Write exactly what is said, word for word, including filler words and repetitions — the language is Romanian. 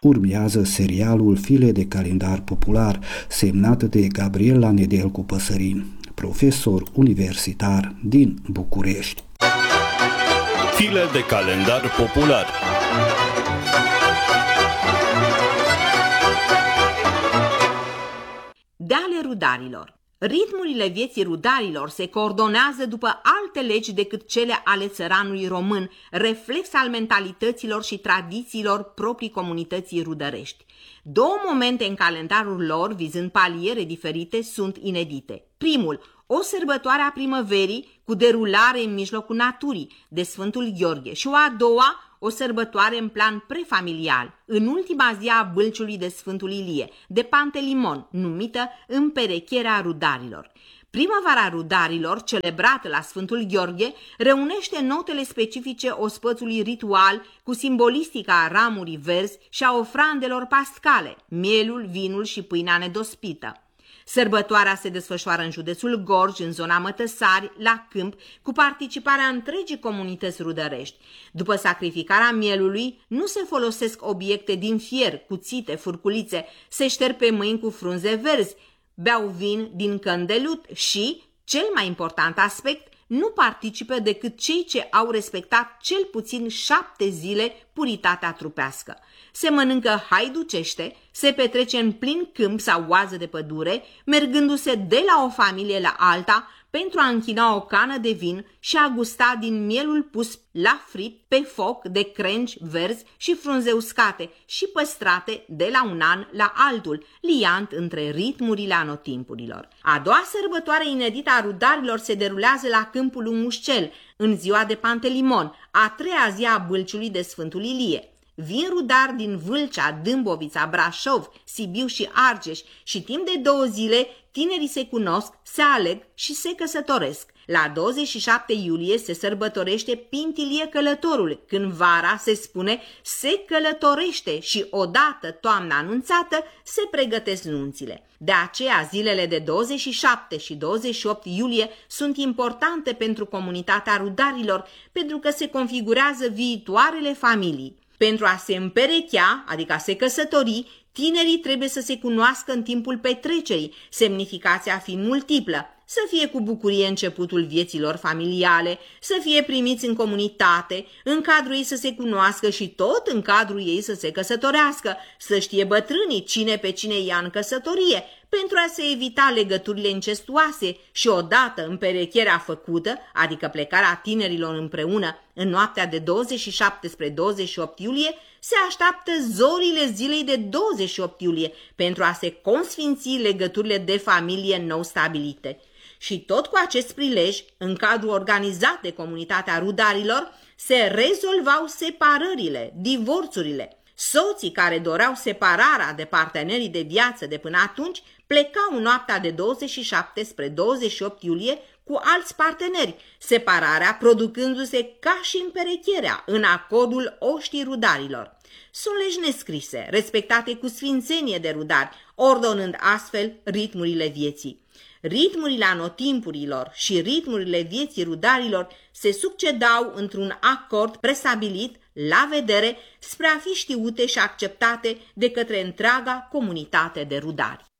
Urmează serialul File de calendar popular, semnat de Gabriela Nedelcu Păsărin, profesor universitar din București. File de calendar popular. De ale rudarilor. Ritmurile vieții rudarilor se coordonează după alte legi decât cele ale țăranului român, reflex al mentalităților și tradițiilor proprii comunității rudărești. Două momente în calendarul lor, vizând paliere diferite, sunt inedite. Primul, o sărbătoare a primăverii cu derulare în mijlocul naturii, de Sfântul Gheorghe, și o a doua, o sărbătoare în plan prefamilial, în ultima zi a bâlciului de Sfântul Ilie, de Pantelimon, numită Împerecherea rudarilor. Primăvara rudarilor, celebrată la Sfântul Gheorghe, reunește notele specifice ospățului ritual cu simbolistica ramurii verzi și a ofrandelor pascale, mielul, vinul și pâinea nedospită. Sărbătoarea se desfășoară în județul Gorj, în zona Mătăsari, la câmp, cu participarea întregii comunități rudărești. După sacrificarea mielului, nu se folosesc obiecte din fier, cuțite, furculițe, se șterg pe mâini cu frunze verzi, beau vin din căndelut și, cel mai important aspect, nu participă decât cei ce au respectat cel puțin șapte zile puritatea trupească. Se mănâncă haiducește, se petrece în plin câmp sau oază de pădure, mergându-se de la o familie la alta pentru a închina o cană de vin și a gusta din mielul pus la frit pe foc de crengi verzi și frunze uscate și păstrate de la un an la altul, liant între ritmurile anotimpurilor. A doua sărbătoare inedită a rudarilor se derulează la câmpul Ungușcel, în ziua de Pantelimon, a treia zi a bâlciului de Sfântul Ilie. Vin rudari din Vâlcea, Dâmbovița, Brașov, Sibiu și Argeș și timp de două zile tinerii se cunosc, se aleg și se căsătoresc. La douăzeci și șapte iulie se sărbătorește Pintilie Călătorul, când vara se spune se călătorește și odată toamna anunțată se pregătesc nunțile. De aceea zilele de douăzeci și șapte și douăzeci și opt iulie sunt importante pentru comunitatea rudarilor, pentru că se configurează viitoarele familii. Pentru a se împerechea, adică a se căsători, tinerii trebuie să se cunoască în timpul petrecerii, semnificația fiind multiplă, să fie cu bucurie începutul vieților familiale, să fie primiți în comunitate, în cadrul ei să se cunoască și tot în cadrul ei să se căsătorească, să știe bătrânii cine pe cine ia în căsătorie, pentru a se evita legăturile incestuoase și odată împerecherea făcută, adică plecarea tinerilor împreună în noaptea de douăzeci și șapte spre douăzeci și opt iulie, se așteaptă zorile zilei de douăzeci și opt iulie pentru a se consfinți legăturile de familie nou stabilite. Și tot cu acest prilej, în cadrul organizat de comunitatea rudarilor, se rezolvau separările, divorțurile. Soții care doreau separarea de partenerii de viață de până atunci plecau în noaptea de douăzeci și șapte spre douăzeci și opt iulie cu alți parteneri, separarea producându-se ca și împerecherea în acordul oștii rudarilor. Sunt legi nescrise, respectate cu sfințenie de rudari, ordonând astfel ritmurile vieții. Ritmurile anotimpurilor și ritmurile vieții rudarilor se succedau într-un acord prestabilit, la vedere, spre a fi știute și acceptate de către întreaga comunitate de rudari.